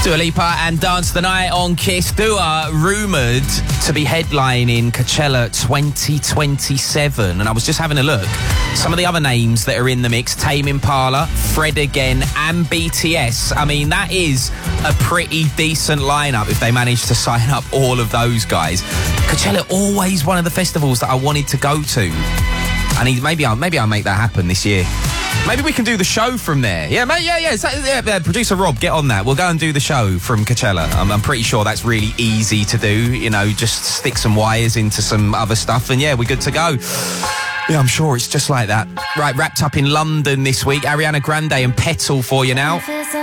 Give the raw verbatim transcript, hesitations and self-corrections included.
Dua Lipa and Dance the Night on Kiss. Dua rumoured to be headlining Coachella twenty twenty-seven. And I was just having a look. Some of the other names that are in the mix: Tame Impala, Fred Again, and B T S. I mean, that is a pretty decent lineup if they manage to sign up all of those guys. Coachella, always one of the festivals that I wanted to go to. And he, maybe I'll maybe I'll make that happen this year. Maybe we can do the show from there. Yeah, mate, yeah, yeah. yeah, yeah. Producer Rob, get on that. We'll go and do the show from Coachella. I'm, I'm pretty sure that's really easy to do. You know, just stick some wires into some other stuff and yeah, we're good to go. Yeah, I'm sure it's just like that. Right, wrapped up in London this week. Ariana Grande and Petal for you now.